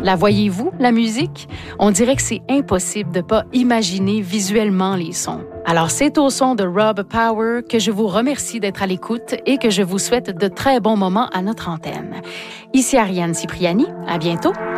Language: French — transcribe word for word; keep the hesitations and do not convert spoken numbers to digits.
La voyez-vous, la musique? On dirait que c'est impossible de ne pas imaginer visuellement les sons. Alors, c'est au son de Rob Power que je vous remercie d'être à l'écoute et que je vous souhaite de très bons moments à notre antenne. Ici Ariane Cipriani. À bientôt.